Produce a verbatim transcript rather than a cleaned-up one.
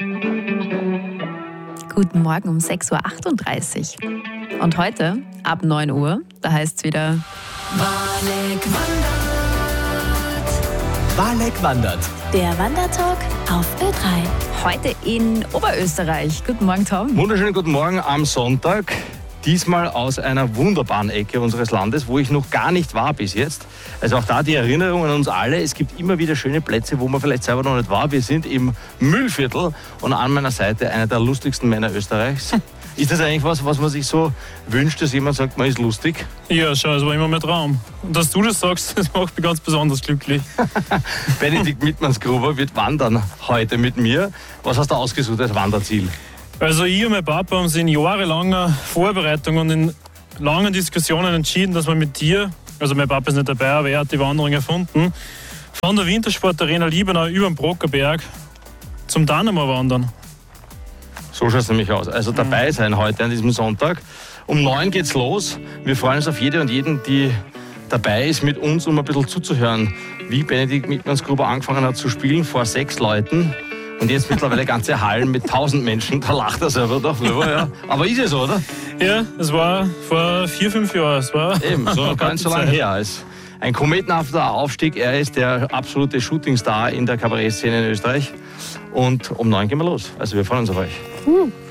Guten Morgen um sechs Uhr achtunddreißig. Und heute ab neun Uhr, da heißt es wieder Wahlek wandert. Wahlek wandert. Der Wandertalk auf Ö drei. heute in Oberösterreich. Guten Morgen, Tom. Wunderschönen guten Morgen am Sonntag. Diesmal aus einer wunderbaren Ecke unseres Landes, wo ich noch gar nicht war bis jetzt. Also auch da die Erinnerung an uns alle. Es gibt immer wieder schöne Plätze, wo man vielleicht selber noch nicht war. Wir sind im Mühlviertel und an meiner Seite einer der lustigsten Männer Österreichs. Ist das eigentlich was, was man sich so wünscht, dass jemand sagt, man ist lustig? Ja, schau, das war immer mein Traum. Und dass du das sagst, das macht mich ganz besonders glücklich. Benedikt Mittmannsgruber wird wandern heute mit mir. Was hast du ausgesucht als Wanderziel? Also ich und mein Papa haben sich in jahrelanger Vorbereitung und in langen Diskussionen entschieden, dass wir mit dir, also mein Papa ist nicht dabei, aber er hat die Wanderung erfunden, von der Wintersportarena Liebenau über den Brockerberg zum Dannenmoor wandern. So schaut es nämlich aus. Also dabei sein heute an diesem Sonntag. Um neun geht's los. Wir freuen uns auf jede und jeden, die dabei ist, mit uns, um ein bisschen zuzuhören, wie Benedikt Mittmannsgruber angefangen hat zu spielen vor sechs Leuten. Und jetzt mittlerweile ganze Hallen mit tausend Menschen. Da lacht er selber darüber, ja. Aber ist es so, oder? Ja, es war vor vier, fünf Jahren. Es war Eben, so gar nicht so lange her. Ist ein kometenhafter Aufstieg. Er ist der absolute Shootingstar in der Kabarettszene in Österreich. Und um neun gehen wir los. Also wir freuen uns auf euch. Uh.